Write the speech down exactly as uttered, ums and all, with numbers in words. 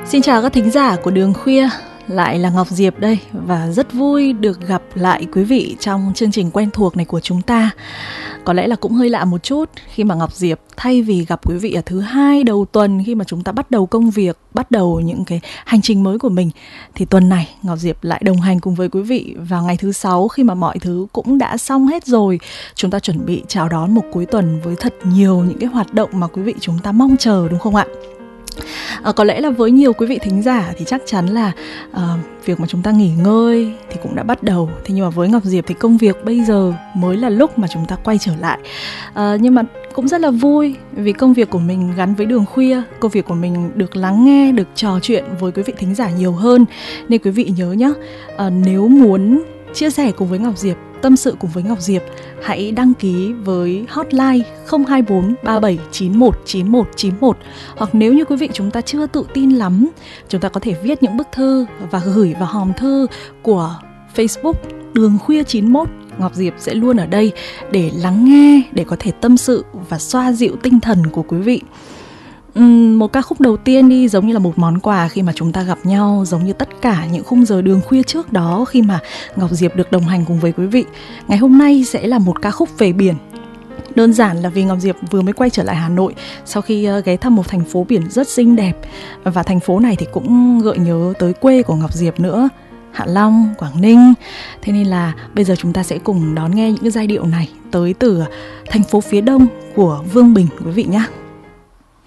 Xin chào các thính giả của Đường Khuya, lại là Ngọc Diệp đây và rất vui được gặp lại quý vị trong chương trình quen thuộc này của chúng ta. Có lẽ là cũng hơi lạ một chút khi mà Ngọc Diệp thay vì gặp quý vị ở thứ hai đầu tuần khi mà chúng ta bắt đầu công việc, bắt đầu những cái hành trình mới của mình, thì tuần này Ngọc Diệp lại đồng hành cùng với quý vị vào ngày thứ sáu khi mà mọi thứ cũng đã xong hết rồi. Chúng ta chuẩn bị chào đón một cuối tuần với thật nhiều những cái hoạt động mà quý vị chúng ta mong chờ, đúng không ạ? À, có lẽ là với nhiều quý vị thính giả thì chắc chắn là uh, việc mà chúng ta nghỉ ngơi thì cũng đã bắt đầu. Thế nhưng mà với Ngọc Diệp thì công việc bây giờ mới là lúc mà chúng ta quay trở lại. uh, Nhưng mà cũng rất là vui vì công việc của mình gắn với Đường Khuya. Công việc của mình được lắng nghe, được trò chuyện với quý vị thính giả nhiều hơn. Nên quý vị nhớ nhé, uh, nếu muốn chia sẻ cùng với Ngọc Diệp, tâm sự cùng với Ngọc Diệp, hãy đăng ký với hotline không hai bốn ba bảy chín một chín một chín một. Hoặc nếu như quý vị chúng ta chưa tự tin lắm, chúng ta có thể viết những bức thư và gửi vào hòm thư của Facebook Đường Khuya chín mốt. Ngọc Diệp sẽ luôn ở đây để lắng nghe, để có thể tâm sự và xoa dịu tinh thần của quý vị. Uhm, một ca khúc đầu tiên đi, giống như là một món quà khi mà chúng ta gặp nhau, giống như tất cả những khung giờ Đường Khuya trước đó khi mà Ngọc Diệp được đồng hành cùng với quý vị. Ngày hôm nay sẽ là một ca khúc về biển. Đơn giản là vì Ngọc Diệp vừa mới quay trở lại Hà Nội sau khi ghé thăm một thành phố biển rất xinh đẹp. Và thành phố này thì cũng gợi nhớ tới quê của Ngọc Diệp nữa, Hạ Long, Quảng Ninh. Thế nên là bây giờ chúng ta sẽ cùng đón nghe những cái giai điệu này tới từ thành phố phía đông của Vương Bình quý vị nhé.